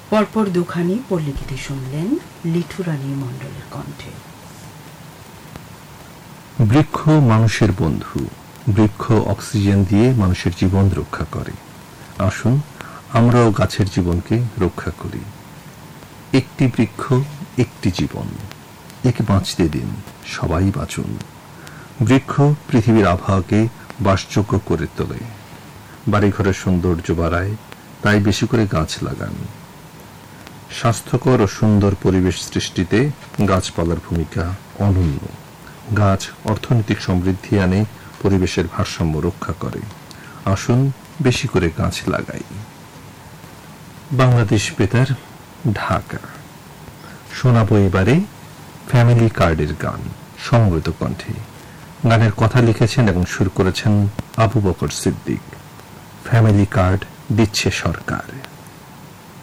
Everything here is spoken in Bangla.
পরপর দুখানি পল্লীগীতি শুনলেন লিঠু রানী মণ্ডলের কণ্ঠে। বৃক্ষ মানুষের বন্ধু, বৃক্ষ অক্সিজেন দিয়ে মানুষের জীবন রক্ষা করে। আসুন আমরাও গাছের জীবনকে রক্ষা করি। একটি বৃক্ষ একটি জীবন, একে বাঁচতে দিন, সবাই বাঁচুন। বৃক্ষ পৃথিবীর আবহাওয়াকে বাসযোগ্য করে তোলে, বাড়িঘরের সৌন্দর্য বাড়ায়, তাই বেশি করে গাছ লাগান। স্বাস্থ্যকর ও সুন্দর পরিবেশ সৃষ্টিতে গাছপালার ভূমিকা অনন্য। গাছ অর্থনৈতিক সমৃদ্ধি আনে, পরিবেশের ভারসাম্য রক্ষা করে। আসুন বেশি করে গাছ লাগাই। বাংলাদেশ বেতার, ঢাকা। শোনাবো এবারে ফ্যামিলি কার্ডের গান সমবেত কণ্ঠে। গানের কথা লিখেছেন এবং সুর করেছেন আবু বকর সিদ্দিক। ফ্যামিলি কার্ড দিচ্ছে সরকার।